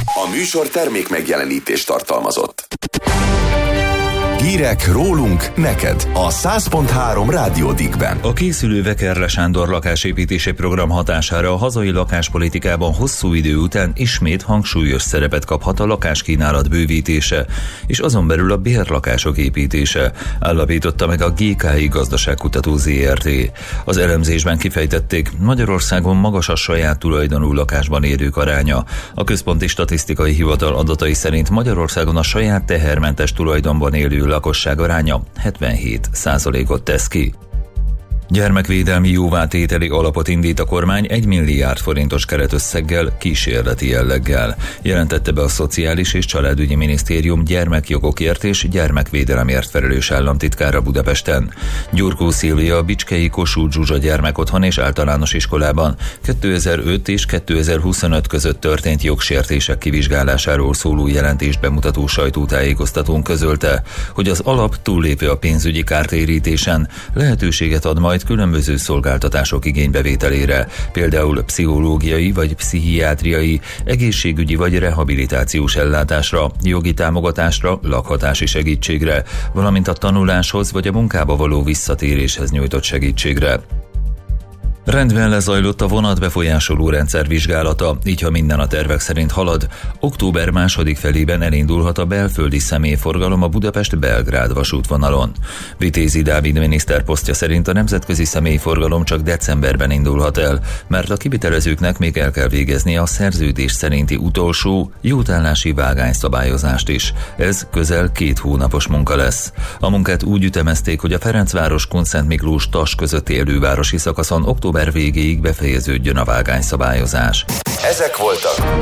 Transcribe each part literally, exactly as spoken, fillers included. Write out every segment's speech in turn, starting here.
A műsor termék megjelenítést tartalmazott. Hírek rólunk, neked a száz pont három Rádió Dickben. A készülő Vekerle Sándor lakásépítési program hatására a hazai lakáspolitikában hosszú idő után ismét hangsúlyos szerepet kaphat a lakáskínálat bővítése, és azon belül a bérlakások építése, állapította meg a gé ká i Gazdaságkutató zé er té. Az elemzésben kifejtették, Magyarországon magas a saját tulajdonú lakásban élők aránya. A Központi Statisztikai Hivatal adatai szerint Magyarországon a saját tehermentes tulajdonban élő lakosság aránya hetvenhét százalékot tesz ki. Gyermekvédelmi jóvátételi alapot indít a kormány egy milliárd forintos keretösszeggel, kísérleti jelleggel. Jelentette be a Szociális és Családügyi Minisztérium gyermekjogokért és gyermekvédelemért felelős államtitkára Budapesten. Gyurkó Szilvia a Bicskei Kossuth Zsuzsa gyermekotthon és általános iskolában kétezer-öt és kétezer-huszonöt között történt jogsértések kivizsgálásáról szóló jelentést bemutató sajtótájékoztatón közölte, hogy az alap túllépve a pénzügyi kártérítésen lehetőséget ad majd különböző szolgáltatások igénybevételére, például pszichológiai vagy pszichiátriai, egészségügyi vagy rehabilitációs ellátásra, jogi támogatásra, lakhatási segítségre, valamint a tanuláshoz vagy a munkába való visszatéréshez nyújtott segítségre. Rendben lezajlott a vonatbefolyásoló rendszer vizsgálata, így ha minden a tervek szerint halad, október második felében elindulhat a belföldi személyforgalom a Budapest-Belgrád vasútvonalon. Vitézi Dávid miniszter posztja szerint a nemzetközi személyforgalom csak decemberben indulhat el, mert a kivitelezőknek még el kell végezni a szerződés szerinti utolsó jótállási vágányszabályozást is. Ez közel két hónapos munka lesz. A munkát úgy ütemezték, hogy a Ferencváros-Kunszent Miklós-Tas közötti elővárosi szakaszon október végéig befejeződjön a vágányszabályozás. Ezek voltak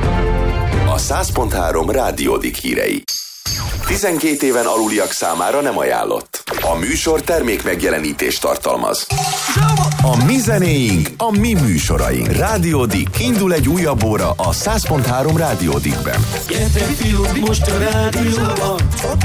a száz pont három Rádió Dick hírei. tizenkét éven aluliak számára nem ajánlott. A műsor termék megjelenítést tartalmaz. A mi zenéink, a mi műsoraink. Rádió Dick. Indul egy újabb óra a száz pont három Rádió Dickben. Gyertek fiúk, most a rádióban.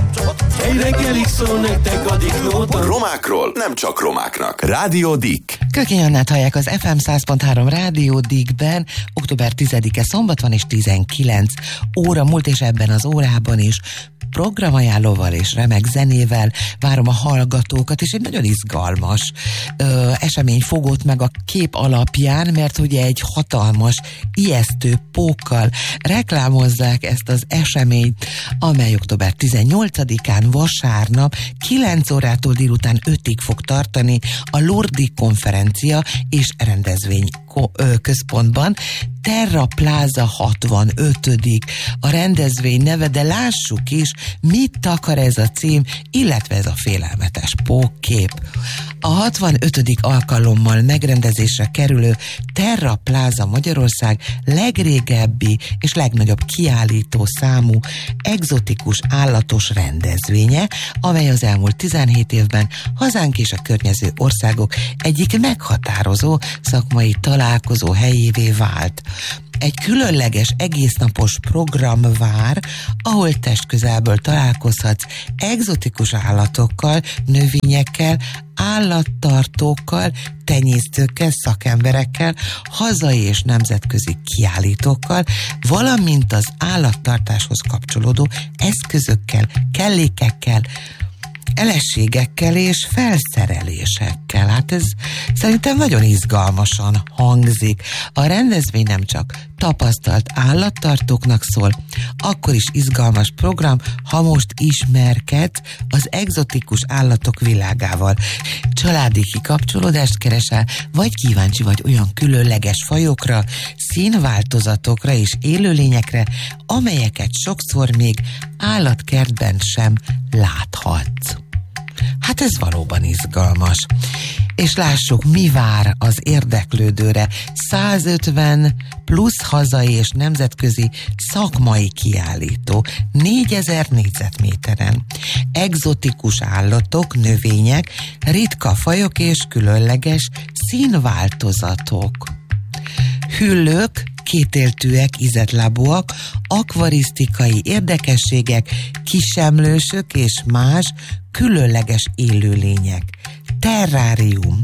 Egy reggelig szól nektek a diklóban. Romákról nem csak romáknak. Rádió Dick. Kökény Annát hallják az ef em száz pont három Rádió Dickben. Október tizedike szombat van és tizenkilenc óra múlt, és ebben az órában is programajánlóval és remek zenével várom a hallgatókat, és egy nagyon izgalmas ö, esemény fogott meg a kép alapján, mert ugye egy hatalmas, ijesztő pókkal reklámozzák ezt az eseményt, amely október tizennyolcadikán vasárnap kilenc órától délután ötig fog tartani a Lordi konferencia és rendezvény központban. Terra Plaza hatvanötödik a rendezvény neve, de lássuk is, mit takar ez a cím, illetve ez a félelmetes pókkép. A hatvanötödik alkalommal megrendezésre kerülő Terra Plaza Magyarország legrégebbi és legnagyobb kiállító számú egzotikus állatos rendezvénye, amely az elmúlt tizenhét évben hazánk és a környező országok egyik meghatározó szakmai találkozó helyévé vált. Egy különleges egésznapos program vár, ahol testközelből találkozhatsz egzotikus állatokkal, növényekkel, állattartókkal, tenyésztőkkel, szakemberekkel, hazai és nemzetközi kiállítókkal, valamint az állattartáshoz kapcsolódó eszközökkel, kellékekkel, elességekkel és felszerelésekkel. Hát ez szerintem nagyon izgalmasan hangzik. A rendezvény nem csak tapasztalt állattartóknak szól, akkor is izgalmas program, ha most ismerkedsz az egzotikus állatok világával. Családi kikapcsolódást keresel, vagy kíváncsi vagy olyan különleges fajokra, színváltozatokra és élőlényekre, amelyeket sokszor még állatkertben sem láthatsz. Hát ez valóban izgalmas. És lássuk, mi vár az érdeklődőre. százötven plusz hazai és nemzetközi szakmai kiállító, négyezer négyzetméteren. Egzotikus állatok, növények, ritka fajok és különleges színváltozatok. Hüllők, kétéltűek, ízetlábúak, akvarisztikai érdekességek, kisemlősök és más különleges élőlények. Terrárium,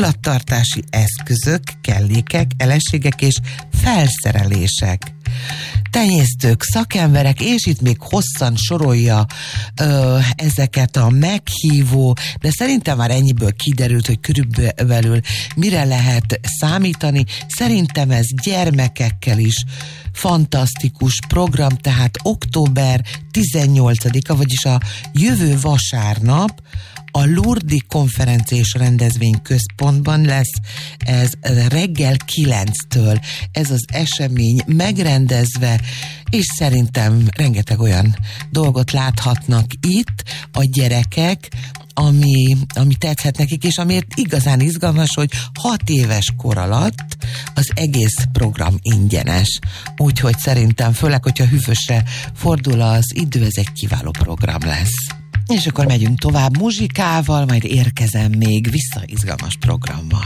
állattartási eszközök, kellékek, elességek és felszerelések. tenyésztők, szakemberek, és itt még hosszan sorolja ö, ezeket a meghívó, de szerintem már ennyiből kiderült, hogy körülbelül mire lehet számítani. Szerintem ez gyermekekkel is fantasztikus program, tehát október tizennyolcadika, vagyis a jövő vasárnap a Lurdi Konferencia és Rendezvény Központban lesz ez reggel kilenctől ez az esemény megrendezve, és szerintem rengeteg olyan dolgot láthatnak itt a gyerekek, ami, ami tetszhet nekik, és amiért igazán izgalmas, hogy hat éves kor alatt az egész program ingyenes. Úgyhogy szerintem, főleg, hogyha hűvösre fordul az idő, ez egy kiváló program lesz. És akkor megyünk tovább muzsikával, majd érkezem még vissza izgalmas programmal.